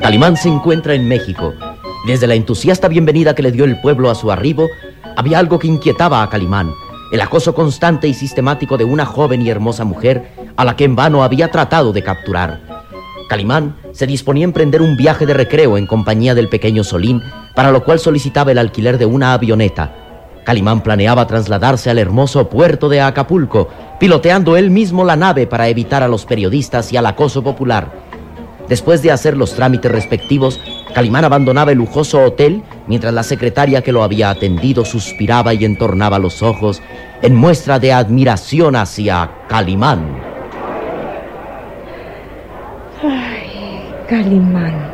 Calimán se encuentra en México. Desde la entusiasta bienvenida que le dio el pueblo a su arribo, había algo que inquietaba a Calimán: el acoso constante y sistemático de una joven y hermosa mujer a la que en vano había tratado de capturar. Calimán se disponía a emprender un viaje de recreo en compañía del pequeño Solín, para lo cual solicitaba el alquiler de una avioneta. Calimán planeaba trasladarse al hermoso puerto de Acapulco, piloteando él mismo la nave para evitar a los periodistas y al acoso popular. Después de hacer los trámites respectivos, Calimán abandonaba el lujoso hotel, mientras la secretaria que lo había atendido suspiraba y entornaba los ojos en muestra de admiración hacia Calimán. Ay, Calimán.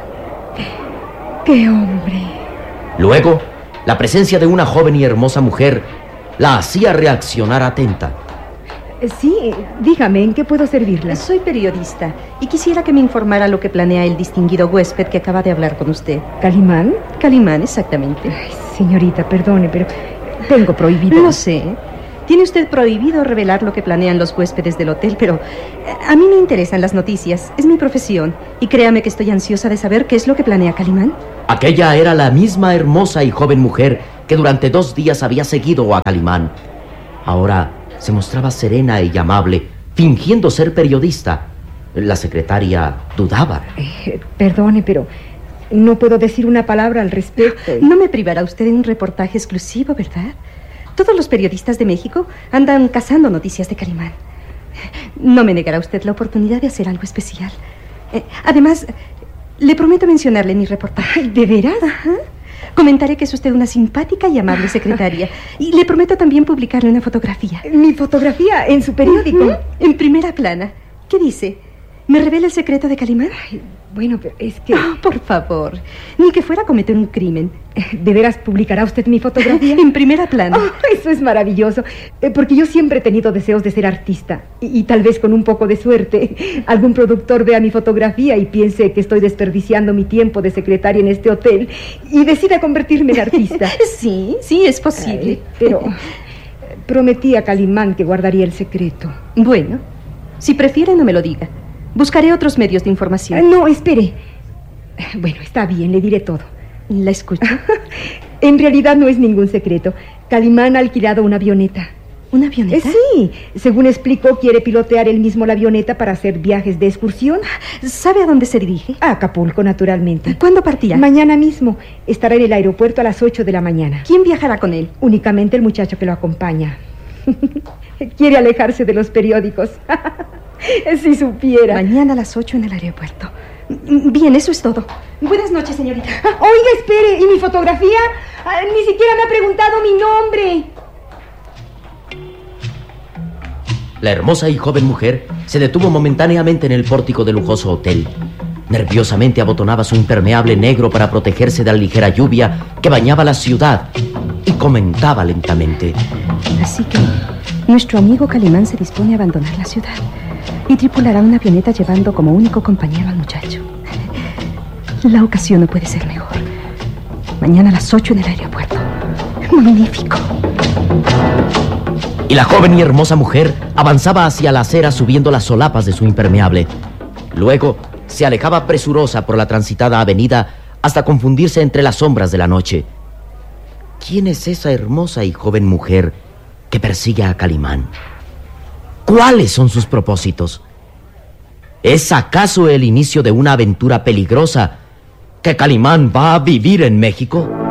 ¡Qué hombre! Luego, la presencia de una joven y hermosa mujer la hacía reaccionar atenta. Sí, dígame, ¿en qué puedo servirla? Soy periodista y quisiera que me informara lo que planea el distinguido huésped que acaba de hablar con usted. ¿Calimán? Calimán, exactamente. Ay, señorita, perdone, pero tengo prohibido. Lo sé. Tiene usted prohibido revelar lo que planean los huéspedes del hotel, pero a mí me interesan las noticias. Es mi profesión. Y créame que estoy ansiosa de saber qué es lo que planea Calimán. Aquella era la misma hermosa y joven mujer que durante 2 días había seguido a Calimán. Ahora se mostraba serena y amable, fingiendo ser periodista. La secretaria dudaba. Perdone, pero no puedo decir una palabra al respecto. No me privará usted de un reportaje exclusivo, ¿verdad? Todos los periodistas de México andan cazando noticias de Calimán. No me negará usted la oportunidad de hacer algo especial. Además, le prometo mencionarle en mi reportaje. ¿De veras? Ajá. Comentaré que es usted una simpática y amable secretaria. Y le prometo también publicarle una fotografía. ¿Mi fotografía en su periódico? En primera plana. ¿Qué dice? ¿Me revela el secreto de Calimán? Ay, bueno, pero es que... Oh, por favor, ni que fuera a cometer un crimen. ¿De veras publicará usted mi fotografía? En primera plana. Oh, eso es maravilloso, porque yo siempre he tenido deseos de ser artista. Y tal vez con un poco de suerte, algún productor vea mi fotografía y piense que estoy desperdiciando mi tiempo de secretaria en este hotel y decida convertirme en artista. Sí, es posible. Ay, pero prometí a Calimán que guardaría el secreto. Bueno, si prefiere no me lo diga. Buscaré otros medios de información. No, espere. Bueno, está bien, le diré todo. La escucho. En realidad no es ningún secreto. Calimán ha alquilado una avioneta. ¿Una avioneta? Sí, según explicó, quiere pilotear él mismo la avioneta para hacer viajes de excursión. ¿Sabe a dónde se dirige? A Acapulco, naturalmente. ¿Cuándo partirá? Mañana mismo. Estará en el aeropuerto a las 8 de la mañana. ¿Quién viajará con él? Únicamente el muchacho que lo acompaña. Quiere alejarse de los periódicos. Si supiera. Mañana a las 8 en el aeropuerto. Bien, eso es todo. Buenas noches, señorita. Oiga, espere, ¿y mi fotografía? Ni siquiera me ha preguntado mi nombre. La hermosa y joven mujer se detuvo momentáneamente en el pórtico del lujoso hotel. Nerviosamente abotonaba su impermeable negro para protegerse de la ligera lluvia que bañaba la ciudad y comentaba lentamente: así que nuestro amigo Calimán se dispone a abandonar la ciudad y tripulará una avioneta llevando como único compañero al muchacho. La ocasión no puede ser mejor. Mañana a las 8 en el aeropuerto. Magnífico. Y la joven y hermosa mujer avanzaba hacia la acera subiendo las solapas de su impermeable. Luego se alejaba presurosa por la transitada avenida hasta confundirse entre las sombras de la noche. ¿Quién es esa hermosa y joven mujer que persigue a Calimán? ¿Cuáles son sus propósitos? ¿Es acaso el inicio de una aventura peligrosa que Calimán va a vivir en México?